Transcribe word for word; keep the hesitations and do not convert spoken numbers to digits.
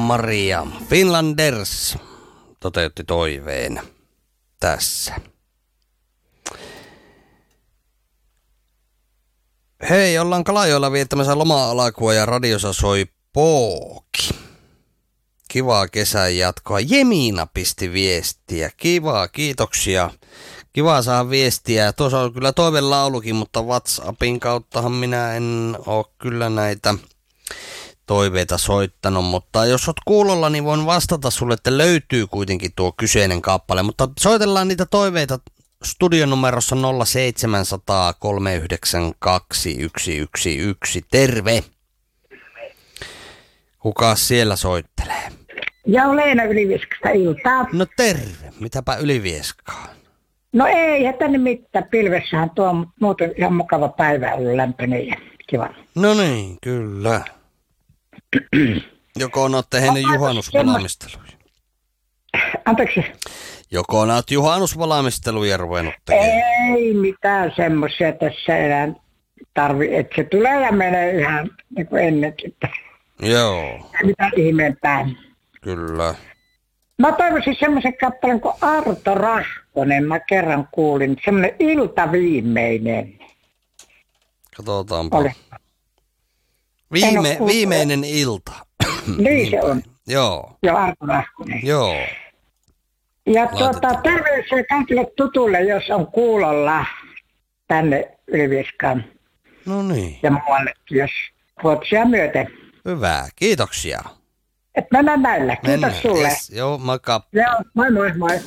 Maria Finlanders toteutti toiveen tässä. Hei, ollaan Kalajoella viettämässä loma-alkua ja radiossa soi Pooki. Kivaa kesän jatkoa. Jemina pisti viestiä. Kivaa, kiitoksia. Kiva saa viestiä. Tuossa on kyllä toivelaulukin, mutta WhatsAppin kauttahan minä en ole kyllä näitä toiveita soittanut. Mutta jos oot kuulolla, niin voin vastata sulle, että löytyy kuitenkin tuo kyseinen kappale. Mutta soitellaan niitä toiveita studionumerossa nolla seitsemän nolla nolla kolme yhdeksän kaksi yksi yksi yksi. Terve! Kuka siellä soittelee? Ja Leena Ylivieskasta iltaa. No terve, mitäpä Ylivieskaan? No ei, tänne mitään. Pilvessähän tuo, mutta muuten ihan mukava päivä ollut, lämpöinen ja kiva. No niin, kyllä. Joko on tehnyt juhannusvalmisteluja? Anteeksi? Joko olet juhannusvalmisteluja ruvennut tekemään? Ei mitään semmoisia tässä enää tarvi, että se tulee ja menee ihan niin kuin ennenkin. Joo. Mitä ihmeempää. Kyllä. Mä toivoisin semmoisen kappaleen kuin Arto Rahkonen. Mä kerran kuulin. Semmoinen iltaviimeinen. Katsotaanpa. Oli. Viime, viimeinen ilta. Niin se on. Joo. Joo, Arto Rahkonen. Joo. Ja tuota, terveisiä kaikille tutuille, jos on kuulolla tänne Ylivieskaan. No niin. Ja muuallekin, jos vuotsia myöten. Hyvä, kiitoksia. Et mennään näillä. Kiitos Mennään. sulle. Yes, joo, moikka. Joo, moi moi moi.